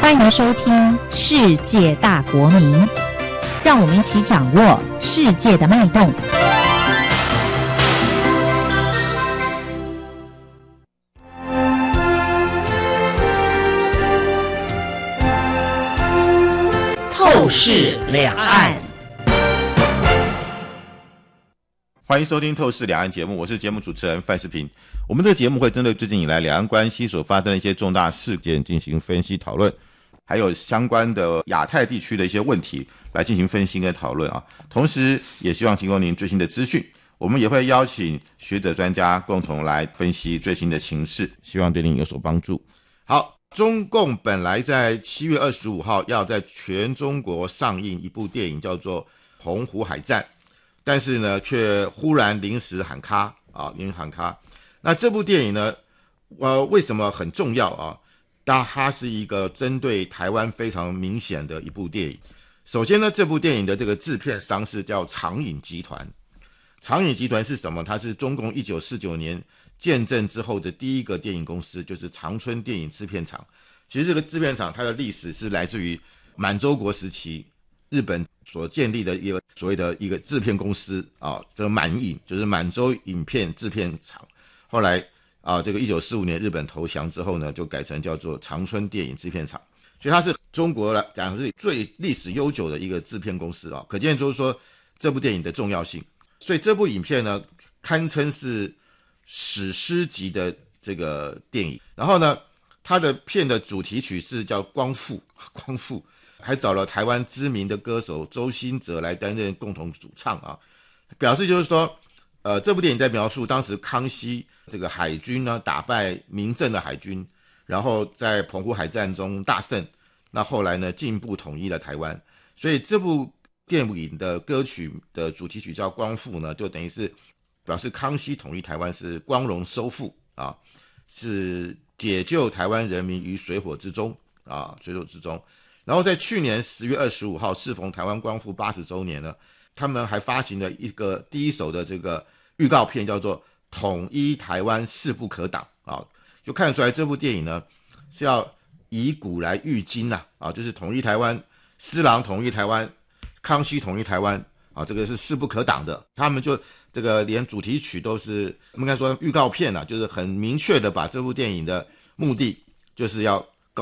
欢迎收听《世界大国民》，让我们一起掌握世界的脉动。透视两岸， 欢迎收听《透视两岸》节目，我是节目主持人范世平。我们这个节目会针对最近以来两岸关系所发生的一些重大事件进行分析讨论，还有相关的亚太地区的一些问题来进行分析跟讨论啊。同时也希望提供您最新的资讯，我们也会邀请学者专家共同来分析最新的情势，希望对您有所帮助。好，中共本来在7月25号要在全中国上映一部电影叫做《澎湖海战》，但是呢却忽然临时喊卡啊，临时喊卡。那这部电影呢为什么很重要啊？它是一个针对台湾非常明显的一部电影。首先呢，这部电影的这个制片商是叫长影集团。长影集团是什么？它是中共1949年建政之后的第一个电影公司，就是长春电影制片厂。其实这个制片厂它的历史是来自于满洲国时期日本所建立的一个所谓的一个制片公司啊，这个满影就是满洲影片制片厂。后来这个1945年日本投降之后呢，就改成叫做长春电影制片厂，所以它是中国来讲是最历史悠久的一个制片公司啊，可见就是说这部电影的重要性。所以这部影片呢，堪称是史诗级的这个电影。然后呢，它的片的主题曲是叫《光复》，光复，还找了台湾知名的歌手周兴哲来担任共同主唱啊，表示就是说。这部电影在描述当时康熙这个海军呢打败明郑的海军，然后在澎湖海战中大胜，那后来呢进一步统一了台湾。所以这部电影的歌曲的主题曲叫《光复》呢，就等于是表示康熙统一台湾是光荣收复啊，是解救台湾人民于水火之中啊，水火之中。然后在去年10月25号，适逢台湾光复80周年呢。他们还发行了一个第一手的这个预告片，叫做《统一台湾势不可挡》啊，就看出来这部电影呢是要以古来喻今啊，就是统一台湾，施琅统一台湾，康熙统一台湾啊，这个是势不可挡的。他们就这个连主题曲都是，应该说预告片啊，就是很明确的把这部电影的目的就是要